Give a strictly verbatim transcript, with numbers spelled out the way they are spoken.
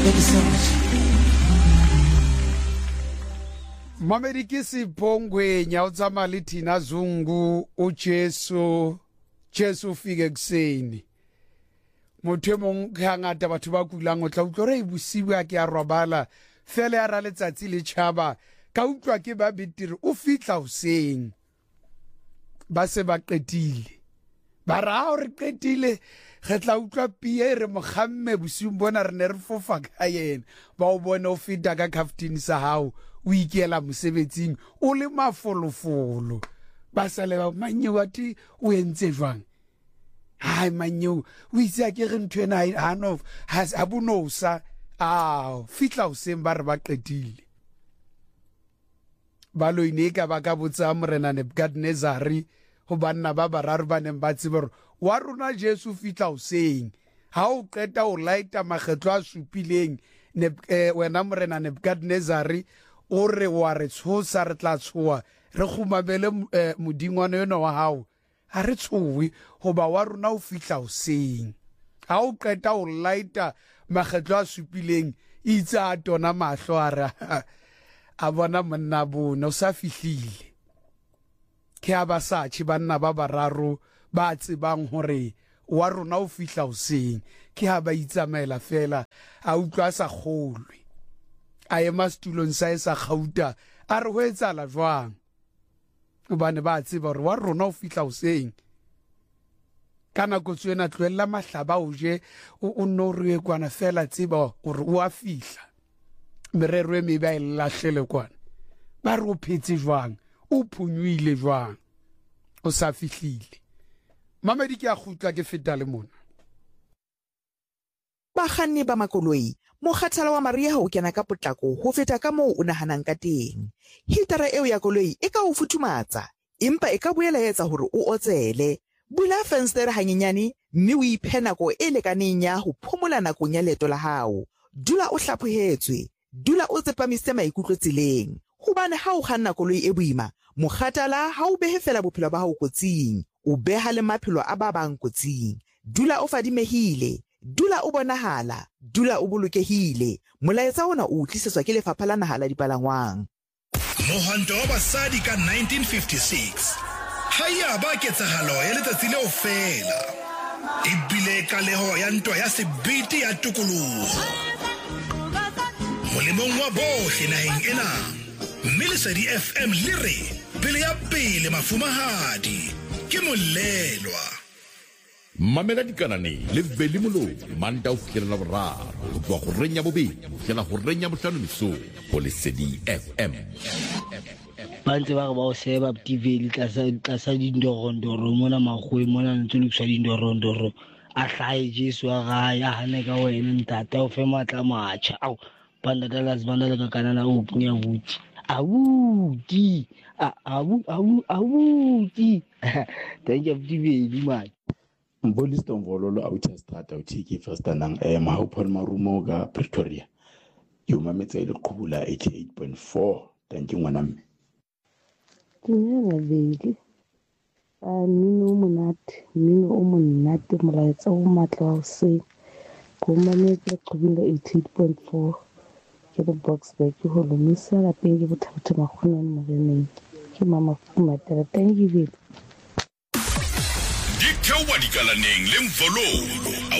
Thank you so much. Mamediki Sipongwe nyauzama litina zungu ujesu Jesu fike kuseni motho mong hangata batho ba kulang o tla utlwa re busiwa ke a robala fele a ra letsatsi le tshaba ka utlwa ke ba betire o fitla useng ba se ba qetile ba ra o re qetile ge tla utlwa pie re mogamme bosiung bona re ne re fofa ka yena ba o bona o fita ka captain sa hao o ikela mosebetsing o le mafolofolo ba sale ba manyewa ti o entse jwang hai manyewa o itse ke re ntwena ha no has abunosa ah fitla o semba re ba qetile ba lo ineka ba ka botsa morena Nebukadnezari go banna ba bararo ba neng ba tsebore wa rona Jesu fitla o seng ha o qeta o laita magetlo a supileng ne wena morena Nebukadnezari o re wa re tshosa re tla tshoa re khumabele modingwana yona wa hao ha re tshowe hoba wa rona o fitla o seng ha o qeta o laita magetlo a supileng itsa tona mahlo a re a bona monna bona o sa fihlile ke a ba sa tshi banna ba bararo ba tsebang hore wa rona o fitla o seng ke ha ba itsamaela fela a utlwa sa kgolwe a ema stulong sa esa gauta a re ho etsala jwang bane ba tseba hore wa rona o fitla o seng kana go tswena tlwella mahlaba o je o no re kwana fela tseba hore o a fihla merero e mebe a lahlele kwana ba re o phetse jwang o phunywile jwang o sa fihlile mamedi ke a gutla ke feta le mona bakganni ba makoloi mokgathalo wa mariha o kena ka potlako ho feta ka moo o nahanang ka teng hitara eo ya koloi e ka o futhumatsa empa e ka boela etsa hore o otsele bula fenstere hanyenyane mme o iphe nako e lekaneng ya ho phomola nakong ya leeto la hao dula o hlaphohetswe dula o tsepamise maikutlo tseleng hobane ha o kganna koloi e boima mokgathala ha o behe fela bophelo ba hao kotsing o beha le maphelo a ba bang kotsing dula o fadimehile dula o bonahala dula o bolokehile molaetsa ona o tlisetswa ke lefapha la naha la dipalangwang Mohwanto wa basadi ka nineteen fifty-six haya ba ketsahalo ya letsatsi leo fela ebile kaleho ya ntwa ya sebete ya tokoloho molemong wa bohle naheng ena mme Lesedi F M le re pele ya pele mafumahadi ke molelwa mamela dikanane le beli molo manta o fitlhela boraro go tswa go renya bobedi go fitlhela go renya botlhano mesong go Lesedi F M ba ntse ba re ba o sheba T V le tlasa dindorondoro mona magwe mona ntse le tswa dindorondoro a hlae Jesu a ga ya hane ka wena ntata o fe matla matjha au banda dala zibanda le ka kanana o punya buti abuti abu abu abuti thank you T V di man Mboliston vololo outer strata o tiki first nang e ma hopon marumo ga Pretoria yo mametse le qhubula eighty-eight point four thank you ngwana mme Tina bedi a mino monate mino o monate molaetsa o matla o se go mametse qhubula eighty-eight point four ke the box back ho lo misa la penge bothatha magona mo reneng ke mama fumatela thank you baby Dikhewa dikalaneng le mvololo